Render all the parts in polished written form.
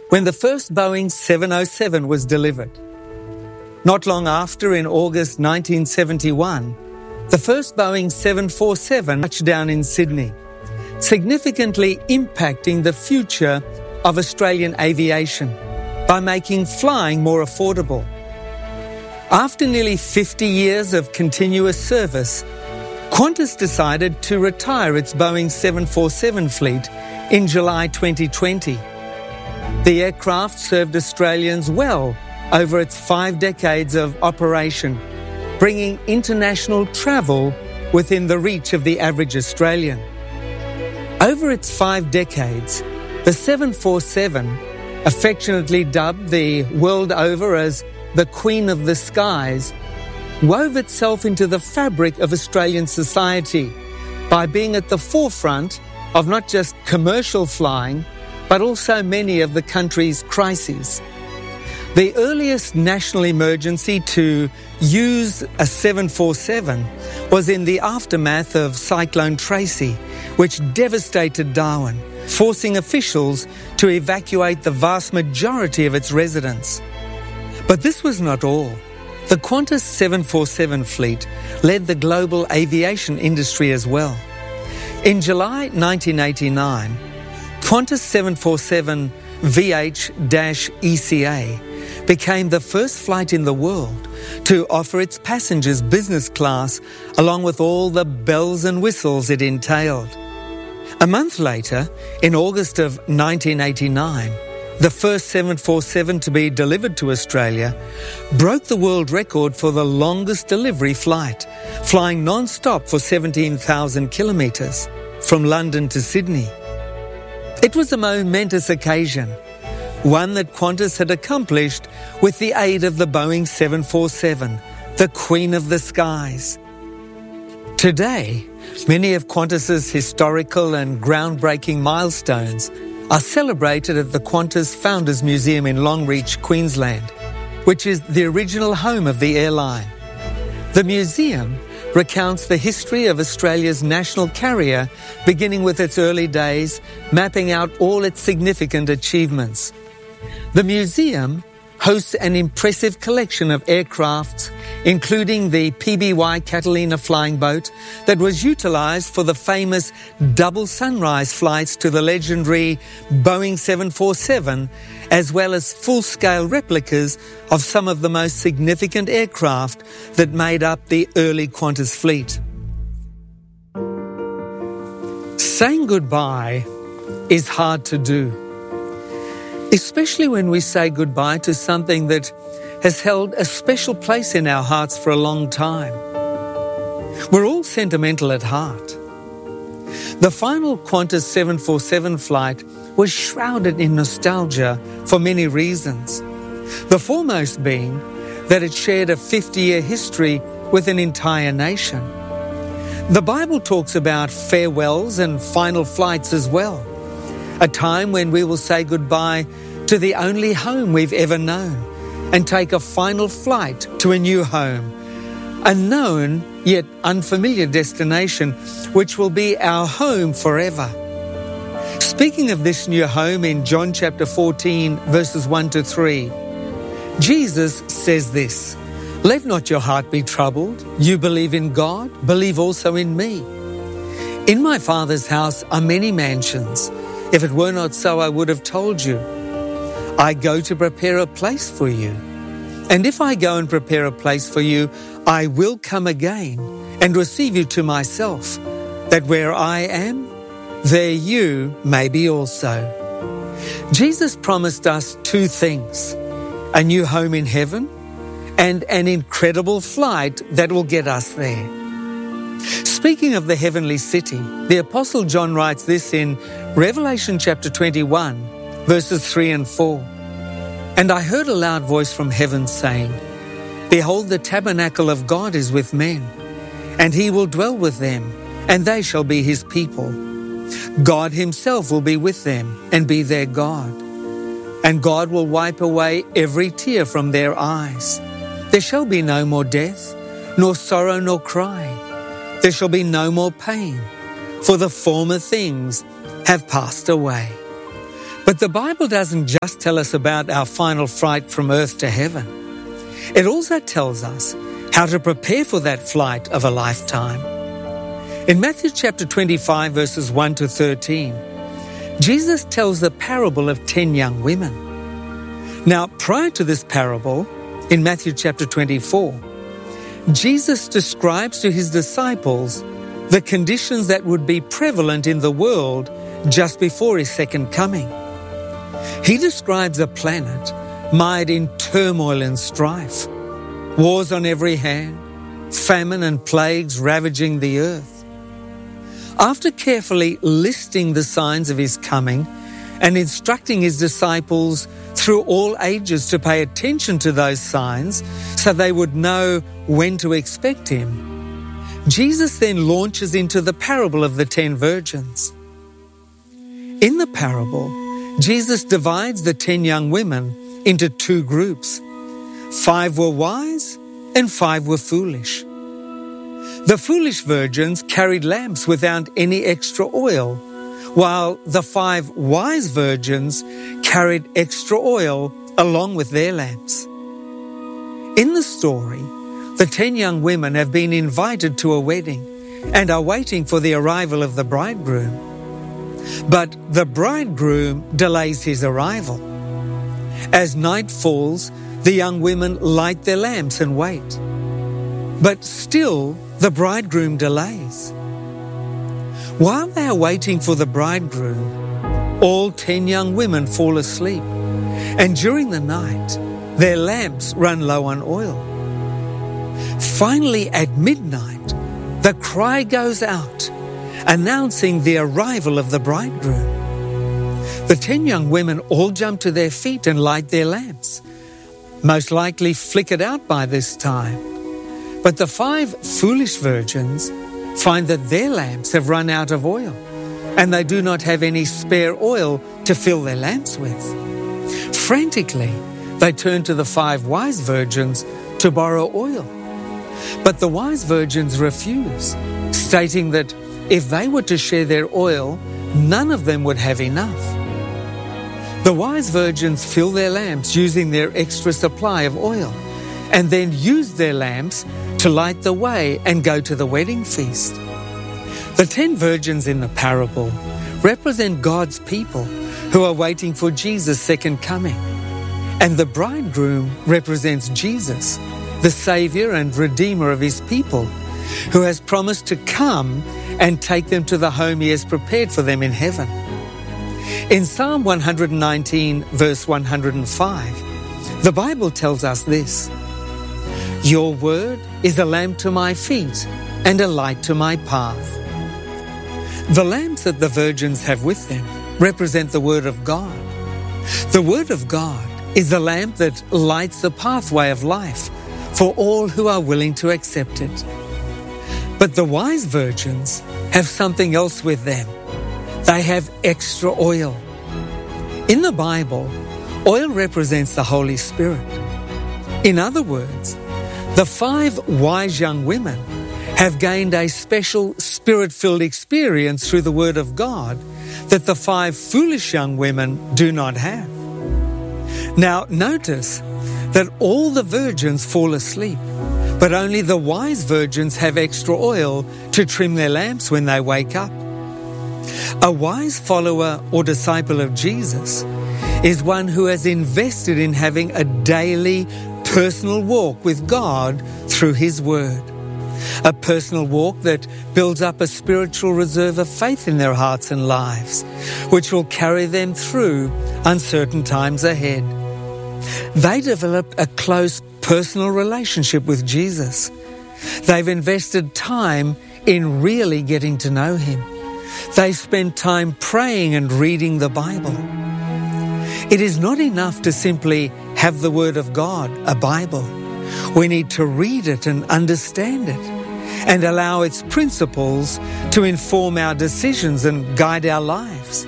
when the first Boeing 707 was delivered. Not long after, in August 1971, the first Boeing 747 touched down in Sydney, significantly impacting the future of Australian aviation by making flying more affordable. After nearly 50 years of continuous service, Qantas decided to retire its Boeing 747 fleet in July 2020. The aircraft served Australians well over its 5 decades of operation, bringing international travel within the reach of the average Australian. Over its 5 decades, the 747, affectionately dubbed the world over as the Queen of the Skies, wove itself into the fabric of Australian society by being at the forefront of not just commercial flying, but also many of the country's crises. The earliest national emergency to use a 747 was in the aftermath of Cyclone Tracy, which devastated Darwin, forcing officials to evacuate the vast majority of its residents. But this was not all. The Qantas 747 fleet led the global aviation industry as well. In July 1989, Qantas 747 VH-ECA became the first flight in the world to offer its passengers business class along with all the bells and whistles it entailed. A month later, in August of 1989, the first 747 to be delivered to Australia broke the world record for the longest delivery flight, flying non-stop for 17,000 kilometres from London to Sydney. It was a momentous occasion, one that Qantas had accomplished with the aid of the Boeing 747, the Queen of the Skies. Today, many of Qantas's historical and groundbreaking milestones are celebrated at the Qantas Founders Museum in Longreach, Queensland, which is the original home of the airline. The museum recounts the history of Australia's national carrier, beginning with its early days, mapping out all its significant achievements. The museum hosts an impressive collection of aircrafts, including the PBY Catalina flying boat that was utilised for the famous double sunrise flights to the legendary Boeing 747, as well as full-scale replicas of some of the most significant aircraft that made up the early Qantas fleet. Saying goodbye is hard to do, especially when we say goodbye to something that has held a special place in our hearts for a long time. We're all sentimental at heart. The final Qantas 747 flight was shrouded in nostalgia for many reasons, the foremost being that it shared a 50-year history with an entire nation. The Bible talks about farewells and final flights as well, a time when we will say goodbye to the only home we've ever known and take a final flight to a new home, a known yet unfamiliar destination which will be our home forever. Speaking of this new home in John chapter 14, verses 1 to 3, Jesus says this, "Let not your heart be troubled. You believe in God, believe also in me. In my Father's house are many mansions. If it were not so, I would have told you. I go to prepare a place for you. And if I go and prepare a place for you, I will come again and receive you to myself, that where I am, there you may be also." Jesus promised us two things: a new home in heaven and an incredible flight that will get us there. Speaking of the heavenly city, the Apostle John writes this in Revelation chapter 21, verses 3 and 4. "And I heard a loud voice from heaven saying, Behold, the tabernacle of God is with men, and he will dwell with them, and they shall be his people. God himself will be with them and be their God. And God will wipe away every tear from their eyes. There shall be no more death, nor sorrow, nor crying. There shall be no more pain, for the former things have passed away." But the Bible doesn't just tell us about our final flight from earth to heaven. It also tells us how to prepare for that flight of a lifetime. In Matthew chapter 25, verses 1 to 13, Jesus tells the parable of 10 young women. Now, prior to this parable, in Matthew chapter 24, Jesus describes to his disciples the conditions that would be prevalent in the world just before his second coming. He describes a planet mired in turmoil and strife, wars on every hand, famine and plagues ravaging the earth. After carefully listing the signs of his coming and instructing his disciples through all ages to pay attention to those signs so they would know when to expect him, Jesus then launches into the parable of the 10 virgins. In the parable, Jesus divides the 10 young women into 2 groups. 5 were wise and 5 were foolish. The foolish virgins carried lamps without any extra oil, while the 5 wise virgins carried extra oil along with their lamps. In the story, the 10 young women have been invited to a wedding and are waiting for the arrival of the bridegroom. But the bridegroom delays his arrival. As night falls, the young women light their lamps and wait. But still, the bridegroom delays. While they are waiting for the bridegroom, all 10 young women fall asleep, and during the night, their lamps run low on oil. Finally, at midnight, the cry goes out, announcing the arrival of the bridegroom. The 10 young women all jump to their feet and light their lamps, most likely flickered out by this time. But the 5 foolish virgins find that their lamps have run out of oil, and they do not have any spare oil to fill their lamps with. Frantically, they turn to the 5 wise virgins to borrow oil. But the wise virgins refuse, stating that if they were to share their oil, none of them would have enough. The wise virgins fill their lamps using their extra supply of oil, and then use their lamps to light the way and go to the wedding feast. The 10 virgins in the parable represent God's people who are waiting for Jesus' second coming. And the bridegroom represents Jesus, the Savior and Redeemer of his people, who has promised to come and take them to the home he has prepared for them in heaven. In Psalm 119, verse 105, the Bible tells us this: "Your word is a lamp to my feet and a light to my path." The lamps that the virgins have with them represent the Word of God. The Word of God is the lamp that lights the pathway of life for all who are willing to accept it. But the wise virgins have something else with them. They have extra oil. In the Bible, oil represents the Holy Spirit. In other words, the 5 wise young women have gained a special Spirit-filled experience through the Word of God that the 5 foolish young women do not have. Now, notice that all the virgins fall asleep, but only the wise virgins have extra oil to trim their lamps when they wake up. A wise follower or disciple of Jesus is one who has invested in having a daily personal walk with God through His Word. A personal walk that builds up a spiritual reserve of faith in their hearts and lives, which will carry them through uncertain times ahead. They developed a close personal relationship with Jesus. They've invested time in really getting to know Him. They spend time praying and reading the Bible. It is not enough to simply have the Word of God, a Bible. We need to read it and understand it, and allow its principles to inform our decisions and guide our lives.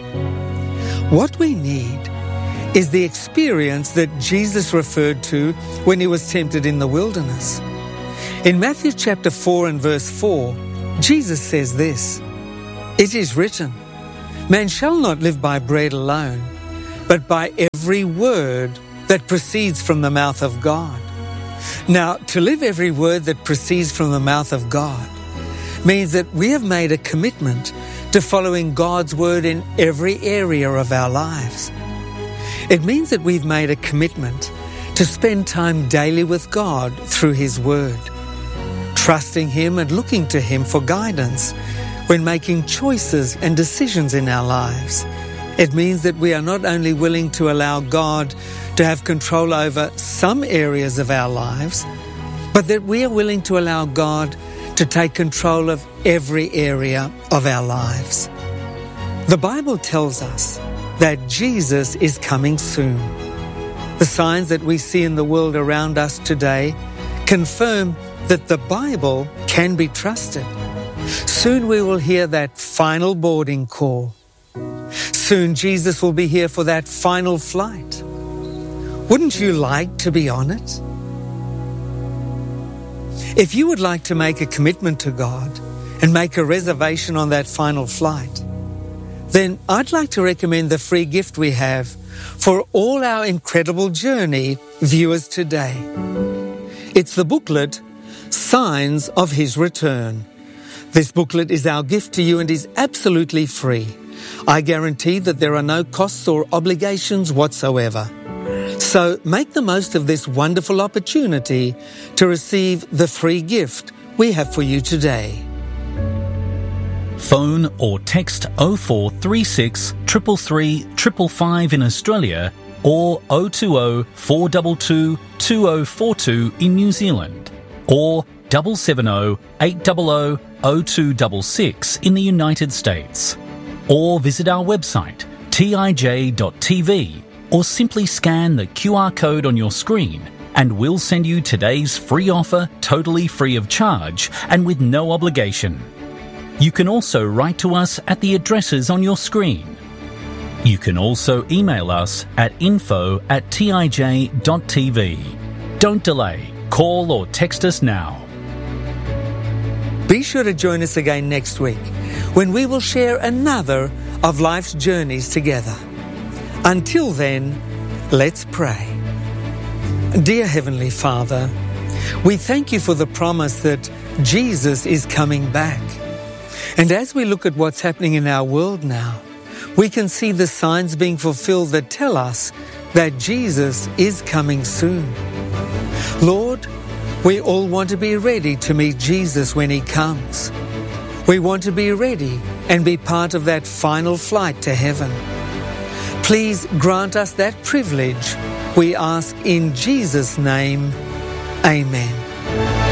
What we need is the experience that Jesus referred to when He was tempted in the wilderness. In Matthew chapter 4 and verse 4, Jesus says this: "It is written, Man shall not live by bread alone, but by every word that proceeds from the mouth of God. Now, to live every word that proceeds from the mouth of God means that we have made a commitment to following God's word in every area of our lives. It means that we've made a commitment to spend time daily with God through His word, trusting Him and looking to Him for guidance when making choices and decisions in our lives. It means that we are not only willing to allow God to have control over some areas of our lives, but that we are willing to allow God to take control of every area of our lives. The Bible tells us that Jesus is coming soon. The signs that we see in the world around us today confirm that the Bible can be trusted. Soon we will hear that final boarding call. Soon Jesus will be here for that final flight. Wouldn't you like to be on it? If you would like to make a commitment to God and make a reservation on that final flight, then I'd like to recommend the free gift we have for all our incredible journey viewers today. It's the booklet, Signs of His Return. This booklet is our gift to you and is absolutely free. I guarantee that there are no costs or obligations whatsoever. So make the most of this wonderful opportunity to receive the free gift we have for you today. Phone or text 0436 333 555 in Australia or 020 422 2042 in New Zealand or 770 800 0266 in the United States, or visit our website tij.tv, or simply scan the QR code on your screen and we'll send you today's free offer totally free of charge and with no obligation. You can also write to us at the addresses on your screen. You can also email us at info@tij.tv. Don't delay. Call or text us now. Be sure to join us again next week when we will share another of life's journeys together. Until then, let's pray. Dear Heavenly Father, we thank you for the promise that Jesus is coming back. And as we look at what's happening in our world now, we can see the signs being fulfilled that tell us that Jesus is coming soon. Lord, we all want to be ready to meet Jesus when He comes. We want to be ready and be part of that final flight to heaven. Please grant us that privilege. We ask in Jesus' name, Amen.